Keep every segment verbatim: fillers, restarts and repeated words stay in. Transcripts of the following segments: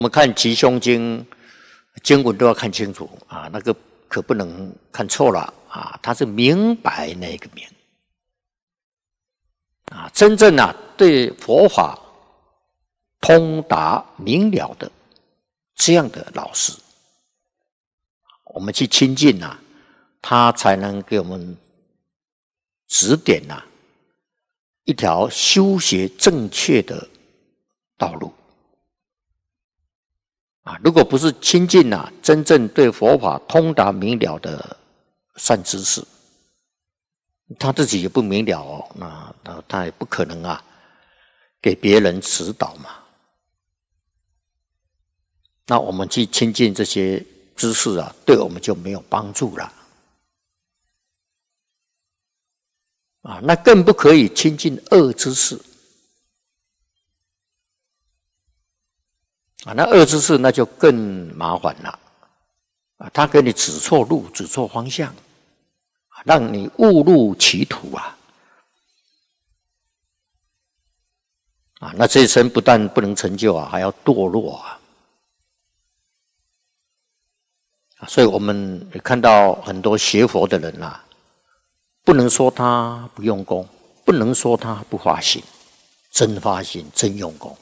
我们看吉凶经，经文都要看清楚啊，那个可不能看错了啊，它是明白那个明啊，真正啊对佛法通达明了的这样的老师，我们去亲近啊，他才能给我们指点啊一条修学正确的道路。啊，如果不是亲近啊，真正对佛法通达明了的善知识，他自己也不明了哦，那他他也不可能啊给别人指导嘛。那我们去亲近这些知识啊，对我们就没有帮助了。啊，那更不可以亲近恶知识。啊，那恶知识那就更麻烦了，啊，他给你指错路、指错方向，让你误入歧途啊！啊，那这一生不但不能成就啊，还要堕落啊！啊，所以我们也看到很多学佛的人啊，不能说他不用功，不能说他不发心，真发心、真用功。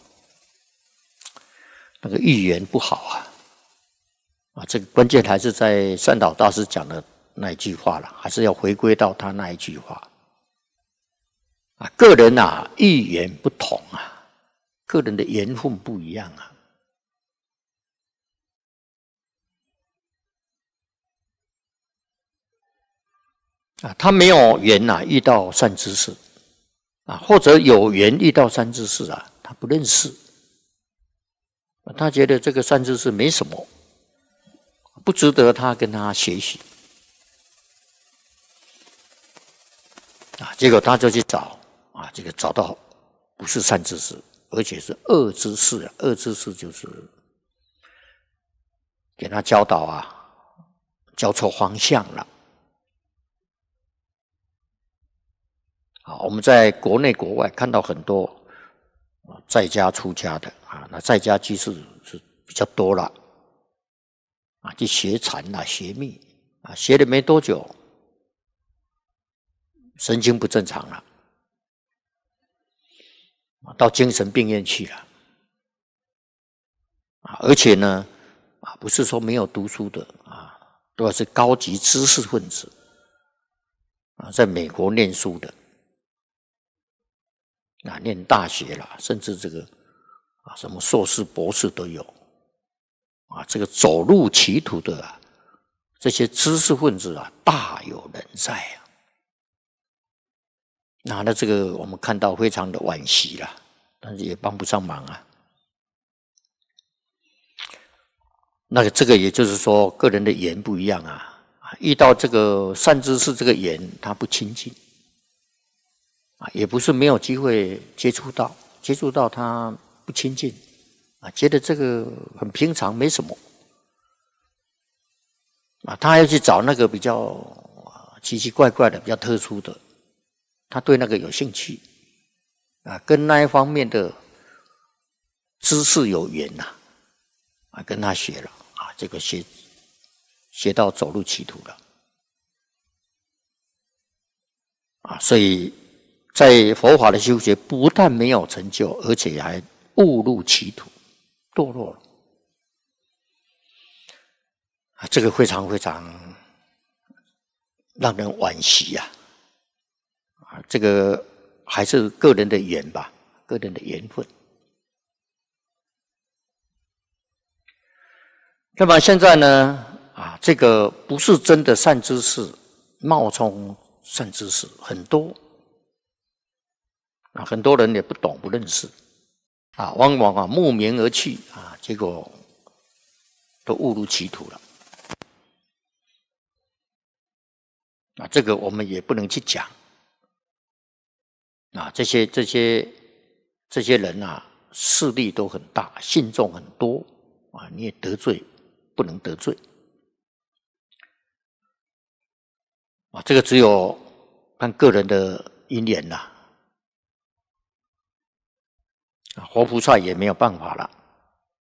那个语言不好啊，啊，这个关键还是在善导大师讲的那一句话了，还是要回归到他那一句话啊。个人啊，语言不同啊，个人的缘分不一样啊。啊，他没有缘啊，遇到善知识啊，或者有缘遇到善知识啊，他不认识。他觉得这个善知识没什么，不值得他跟他学习啊。结果他就去找啊，这个找到不是善知识，而且是恶知识啊。恶知识就是给他教导啊，教错方向了。啊，我们在国内国外看到很多在家出家的啊，那在家居士是比较多了啊，去学禅啦、学密啊，学了没多久，神经不正常了，到精神病院去了啊，而且呢，啊，不是说没有读书的啊，都是高级知识分子啊，在美国念书的啊，念大学啦，甚至这个。啊，什么硕士、博士都有，啊，这个走入歧途的啊，这些知识分子啊，大有人在啊。那那这个我们看到非常的惋惜啦，但是也帮不上忙啊。那个这个也就是说，个人的缘不一样啊，遇到这个善知识这个缘，他不亲近啊，也不是没有机会接触到，接触到他。不亲近啊，觉得这个很平常，没什么啊。他要去找那个比较奇奇怪怪的、比较特殊的，他对那个有兴趣啊，跟那一方面的知识有缘呐啊，跟他学了啊，这个学学到走入歧途了啊。所以在佛法的修学，不但没有成就，而且还误入歧途，堕落了啊！这个非常非常让人惋惜呀！啊，这个还是个人的缘吧，个人的缘分。那么现在呢？啊，这个不是真的善知识，冒充善知识很多啊，很多人也不懂不认识。啊，往往啊慕名而去啊，结果都误入歧途了。啊，这个我们也不能去讲。啊，这些这些这些人啊，势力都很大，信众很多啊，你也得罪，不能得罪。啊，这个只有看个人的因缘啦。活菩萨也没有办法了